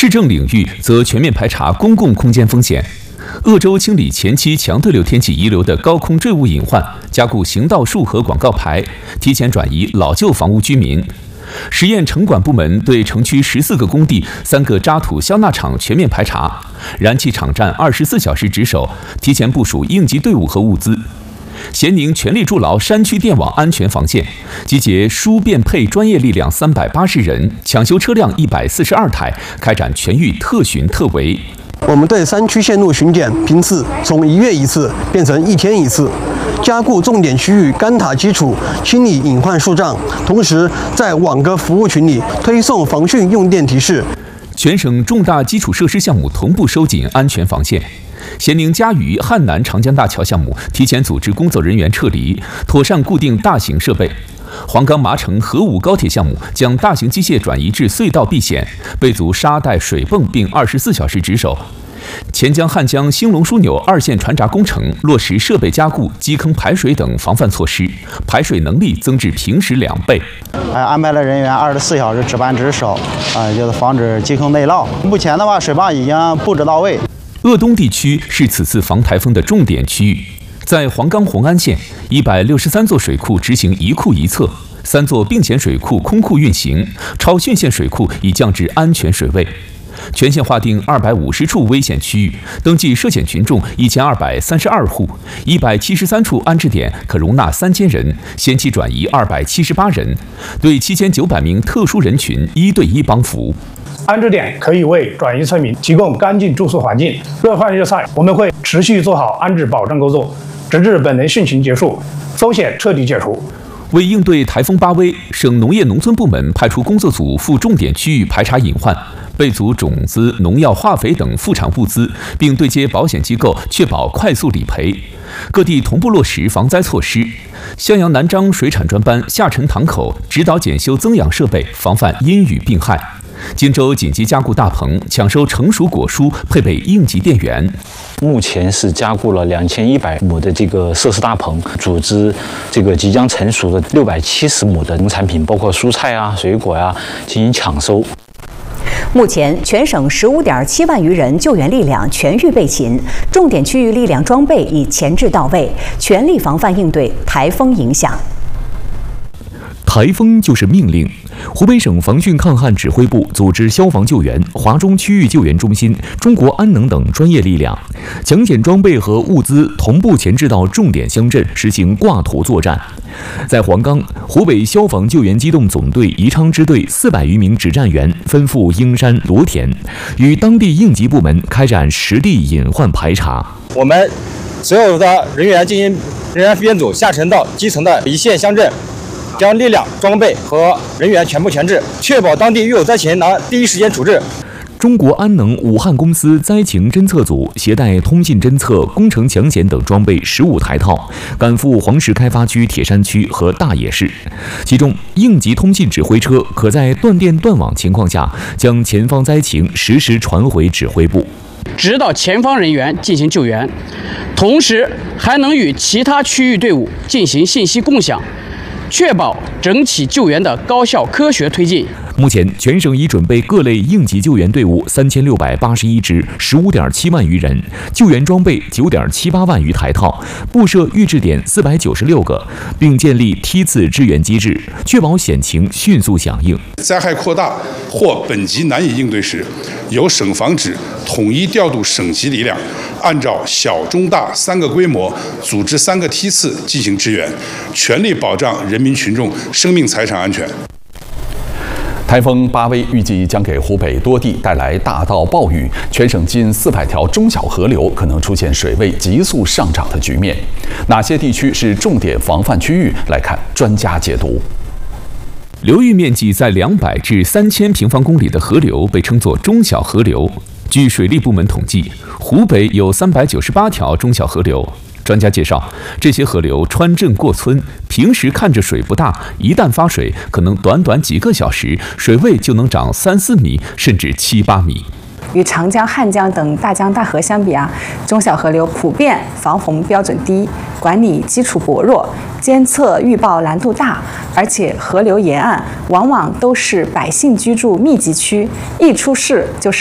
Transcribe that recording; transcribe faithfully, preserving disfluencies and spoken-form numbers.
市政领域则全面排查公共空间风险。鄂州清理前期强对流天气遗留的高空坠物隐患，加固行道树和广告牌，提前转移老旧房屋居民。实验城管部门对城区十四个工地、三个渣土消纳厂全面排查，燃气场站二十四小时值守，提前部署应急队伍和物资。咸宁全力筑牢山区电网安全防线，集结输变配专业力量三百八十人，抢修车辆一百四十二台，开展全域特巡特围。 我们对山区线路巡检频次从一月一次变成一天一次，加固重点区域干塔基础，清理隐患树障，同时在网格服务群里推送防汛用电提示。 全省重大基础设施项目同步收紧安全防线。咸宁嘉鱼汉南长江大桥项目提前组织工作人员撤离，妥善固定大型设备。黄冈麻城合武高铁项目将大型机械转移至隧道避险，备足沙袋、水泵，并二十四小时值守。钱江汉江兴隆枢纽二线船闸工程落实设备加固、基坑排水等防范措施，排水能力增至平时两倍。 还安排了人员二十四小时值班值守，啊，就是防止基坑内涝。目前的话，水坝已经布置到位。 鄂东地区是此次防台风的重点区域。在黄冈红安县，一百六十三座水库执行一库一测，三座并潜水库空库运行，超汛线水库已降至安全水位。全县划定二百五十处危险区域，登记涉险群众一千二百三十二户，一百七十三处安置点可容纳三千人，先期转移二百七十八人，对七千九百名特殊人群一对一帮扶。 安置点可以为转移村民提供干净住宿环境。热换热菜，我们会持续做好安置保障工作，直至本轮汛情结束，风险彻底解除。 为应对台风巴威，省农业农村部门派出工作组赴重点区域排查隐患，备足种子、农药、化肥等副产物资，并对接保险机构，确保快速理赔。各地同步落实防灾措施。襄阳南漳水产专班下沉塘口指导检修增氧设备，防范阴雨病害。荆州紧急加固大棚，抢收成熟果蔬，配备应急电源。 目前是加固了两千一百亩的这个设施大棚，组织这个即将成熟的六百七十亩的农产品，包括蔬菜啊、水果呀、啊，进行抢收。 目前，全省十五点七万余人救援力量全域备勤，重点区域力量装备已前置到位，全力防范应对台风影响。 台风就是命令。湖北省防汛抗旱指挥部组织消防救援、华中区域救援中心、中国安能等专业力量，抢险装备和物资同步前置到重点乡镇，实行挂土作战。在黄冈，湖北消防救援机动总队宜昌支队四百余名指战员奔赴英山、罗田，与当地应急部门开展实地隐患排查。 我们所有的人员进行人员编组，下沉到基层的一线乡镇。将力量、装备和人员全部前置，确保当地遇有灾情能第一时间处置。 中国安能武汉公司灾情侦测组携带通信侦测、工程抢险等装备十五台套，赶赴黄石开发区铁山区和大冶市。其中，应急通信指挥车可在断电断网情况下，将前方灾情实时传回指挥部， 指导前方人员进行救援，同时还能与其他区域队伍进行信息共享。确保整体救援的高效科学推进。 目前，全省已准备各类应急救援队伍三千六百八十一支，十五点七万余人，救援装备九点七八万余台套，布设预置点四百九十六个，并建立梯次支援机制，确保险情迅速响应。 灾害扩大或本级难以应对时，由省防指统一调度省级力量，按照小、中、大三个规模，组织三个梯次进行支援，全力保障人民群众生命财产安全。 台风巴威预计将给湖北多地带来大到暴雨，全省近四百条中小河流可能出现水位急速上涨的局面。哪些地区是重点防范区域？来看专家解读。 流域面积在两百至三千平方公里的河流被称作中小河流。据水利部门统计，湖北有三百九十八条中小河流。专家介绍，这些河流穿镇过村，平时看着水不大，一旦发水，可能短短几个小时，水位就能涨三四米，甚至七八米。 与长江、汉江等大江大河相比啊，中小河流普遍防洪标准低，管理基础薄弱，监测预报难度大，而且河流沿岸往往都是百姓居住密集区，一出事就是